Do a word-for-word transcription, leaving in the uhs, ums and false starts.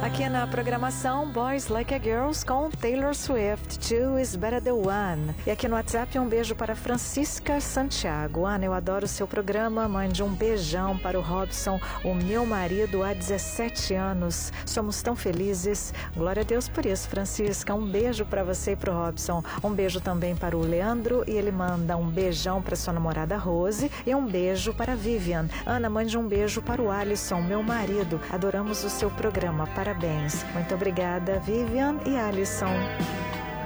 Aqui na programação Boys Like a Girls com Taylor Swift, Two is Better Than One. E aqui no WhatsApp um beijo para Francisca Santiago. Ana, eu adoro o seu programa, mande um beijão para o Robson, o meu marido há dezessete anos. Somos tão felizes. Glória a Deus por isso, Francisca. Um beijo para você e para o Robson. Um beijo também para o Leandro e ele manda um beijão para sua namorada Rose e um beijo para a Vivian. Ana, mande um beijo para o Alisson, meu marido. Adoramos o seu programa. Parabéns. Muito obrigada, Vivian e Alisson.